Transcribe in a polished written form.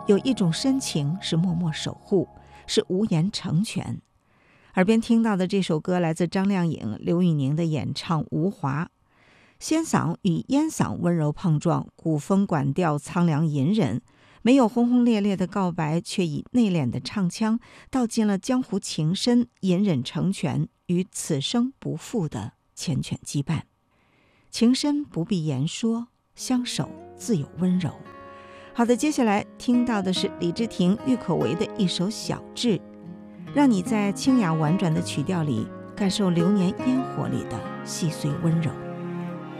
有一种深情是默默守护，是无言成全。耳边听到的这首歌来自张靓颖、刘宇宁的演唱《无华》，仙嗓与烟嗓温柔碰撞，古风管调苍凉隐忍，没有轰轰烈烈的告白，却以内敛的唱腔道尽了江湖情深，隐忍成全与此生不负的缱绻羁绊。情深不必言说，相守自有温柔。好的，接下来听到的是李治廷、郁可唯的一首《小志》，让你在清雅婉转的曲调里感受流年烟火里的细碎温柔。